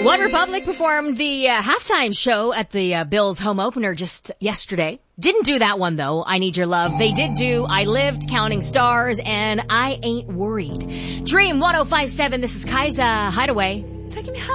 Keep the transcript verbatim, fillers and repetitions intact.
One Republic performed the uh, halftime show at the uh, Bills home opener just yesterday. Didn't do that one, though. I Need Your Love. They did do I Lived, Counting Stars, and I Ain't Worried. Dream one oh five point seven. This is Kaiza Hideaway. Taking me home.